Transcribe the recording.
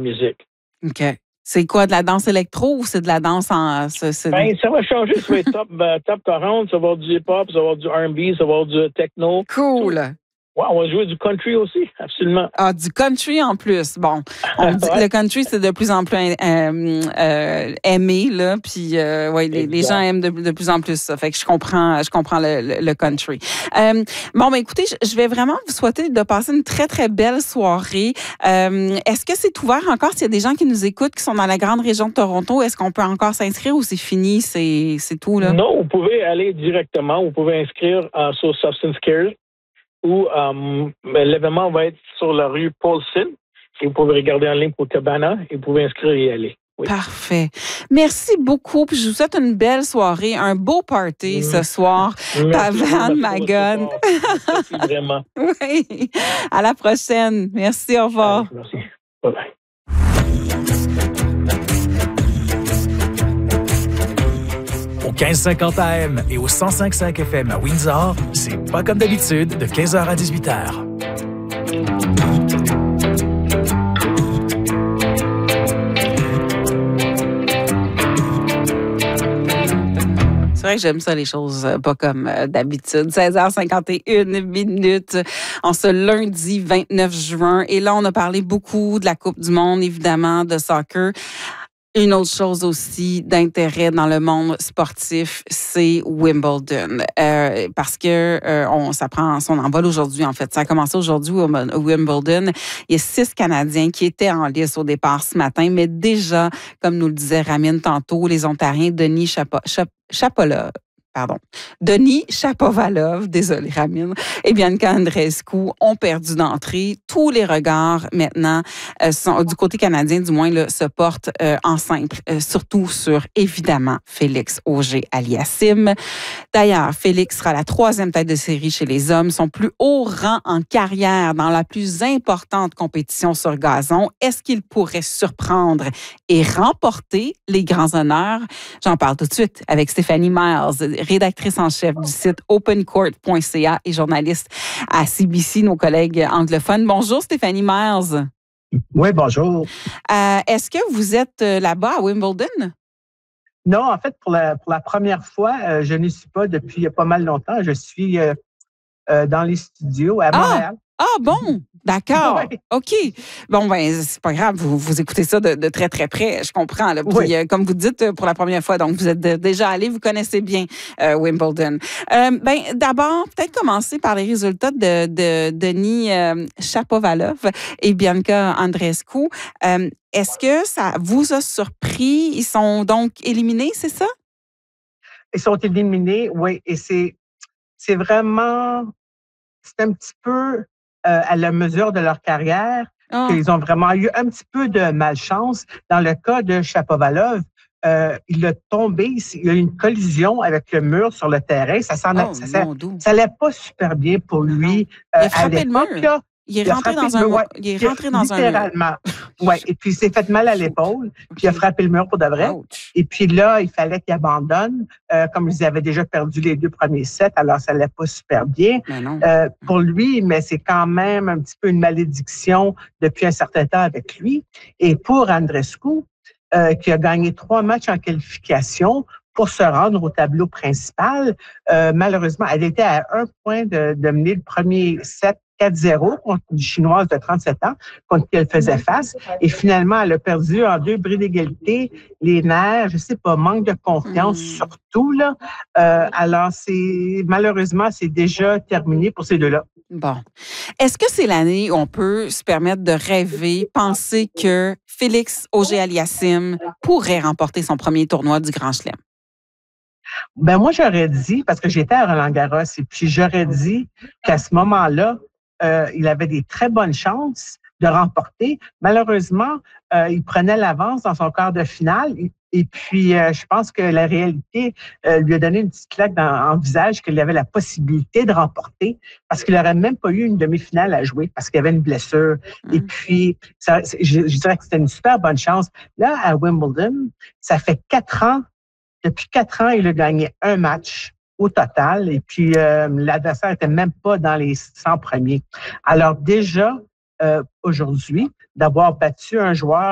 musique. OK. C'est quoi, de la danse électro ou c'est de la danse en... Ben, ça va changer. Ça va être top 40, ça va avoir du hip-hop, ça va avoir du R&B, ça va avoir du techno. Cool. Ouais, on va jouer du country aussi, absolument. Ah, du country en plus. Bon, on dit que le country, c'est de plus en plus aimé, là. Puis, les gens aiment de plus en plus ça. Fait que je comprends le country. Bon, ben écoutez, je vais vraiment vous souhaiter de passer une très, très belle soirée. Est-ce que c'est ouvert encore s'il y a des gens qui nous écoutent, qui sont dans la grande région de Toronto? Est-ce qu'on peut encore s'inscrire ou c'est fini? C'est tout, là? Non, vous pouvez aller directement. Vous pouvez inscrire sur Substance Care. Où l'événement va être sur la rue Paulson. Et vous pouvez regarder en ligne pour Cabana et vous pouvez inscrire et y aller. Oui. Parfait. Merci beaucoup. Puis je vous souhaite une belle soirée, un beau party ce soir. Tavan Magon. Merci vraiment. Oui. À la prochaine. Merci. Au revoir. Merci. Bye-bye. Au 1550 AM et au 105.5 FM à Windsor, c'est pas comme d'habitude de 15h à 18h. C'est vrai que j'aime ça, les choses pas comme d'habitude. 16h51 minutes en ce lundi 29 juin. Et là, on a parlé beaucoup de la Coupe du monde, évidemment, de soccer. Une autre chose aussi d'intérêt dans le monde sportif, c'est Wimbledon. Parce que ça prend son envol aujourd'hui, en fait. Ça a commencé aujourd'hui au Wimbledon. Il y a 6 Canadiens qui étaient en lice au départ ce matin, mais déjà, comme nous le disait Ramine tantôt, les Ontariens Denis Shapovalov, désolé Ramine, et Bianca Andreescu ont perdu d'entrée. Tous les regards maintenant du côté canadien, du moins, là, se portent en simple, surtout sur, évidemment, Félix Auger-Aliassime. D'ailleurs, Félix sera la 3e tête de série chez les hommes, son plus haut rang en carrière dans la plus importante compétition sur gazon. Est-ce qu'il pourrait surprendre et remporter les grands honneurs? J'en parle tout de suite avec Stéphanie Miles, rédactrice en chef du site opencourt.ca et journaliste à CBC, nos collègues anglophones. Bonjour Stéphanie Miles. Oui, bonjour. Est-ce que vous êtes là-bas à Wimbledon? Non, en fait, pour la première fois, je n'y suis pas depuis pas mal longtemps. Je suis dans les studios à Montréal. Ah bon, d'accord, Oui. OK. Bon, ben c'est pas grave, vous écoutez ça de très, très près, je comprends. Là. Puis, oui. comme vous dites, pour la première fois, donc vous êtes déjà allé, vous connaissez bien Wimbledon. D'abord, peut-être commencer par les résultats de Denis Shapovalov et Bianca Andreescu. Est-ce que ça vous a surpris? Ils sont donc éliminés, c'est ça? Ils sont éliminés, oui, et c'est vraiment, c'est un petit peu à la mesure de leur carrière qu'ils ont vraiment eu un petit peu de malchance. Dans le cas de Shapovalov, il a tombé, il a eu une collision avec le mur sur le terrain. Ça allait pas super bien pour lui à l'époque. Il est rentré dans un mur. Littéralement. Oui, et puis il s'est fait mal à l'épaule, puis il a frappé le mur pour de vrai. Ouch. Et puis là, il fallait qu'il abandonne. Comme ils avaient déjà perdu les 2 premiers sets, alors ça n'allait pas super bien pour lui, mais c'est quand même un petit peu une malédiction depuis un certain temps avec lui. Et pour Andreescu, qui a gagné 3 matchs en qualification pour se rendre au tableau principal, malheureusement, elle était à 1 point de mener le premier set 4-0 contre une Chinoise de 37 ans, contre qui elle faisait face. Et finalement, elle a perdu en 2 bris d'égalité, les nerfs, je sais pas, manque de confiance surtout, là. Alors, malheureusement, c'est déjà terminé pour ces deux-là. Bon. Est-ce que c'est l'année où on peut se permettre de rêver, penser que Félix Auger-Aliassime pourrait remporter son premier tournoi du Grand Chelem? Ben moi, j'aurais dit, parce que j'étais à Roland-Garros, et puis j'aurais dit qu'à ce moment-là, il avait des très bonnes chances de remporter. Malheureusement, il prenait l'avance dans son quart de finale. Et puis, je pense que la réalité lui a donné une petite claque en le visage qu'il avait la possibilité de remporter parce qu'il n'aurait même pas eu une demi-finale à jouer parce qu'il avait une blessure. Et puis, je dirais que c'était une super bonne chance. Là, à Wimbledon, ça fait 4 ans. Depuis 4 ans, il a gagné 1 match au total. Et puis, l'adversaire n'était même pas dans les 100 premiers. Alors déjà, aujourd'hui, d'avoir battu un joueur